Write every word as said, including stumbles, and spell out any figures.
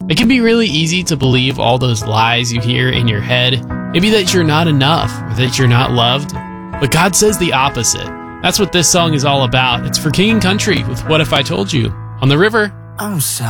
It can be really easy to believe all those lies you hear in your head, maybe that you're not enough or that you're not loved. But God says the opposite. That's what this song is all about. It's for King and Country with What If I Told You on The River. I'm so